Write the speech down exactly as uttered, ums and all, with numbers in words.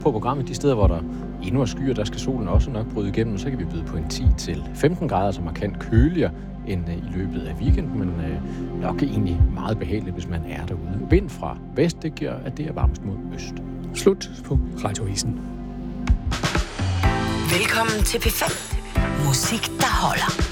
på programmet. De steder, hvor der endnu er skyer, der skal solen også nok bryde igennem. Så kan vi byde på en ti til femten grader, som markant køligere end i løbet af weekenden, men øh, nok egentlig meget behageligt, hvis man er derude. Vind fra vest, det gør, at det er varmest mod øst. Slut på Radioavisen. Velkommen til P fem. Musik, der holder.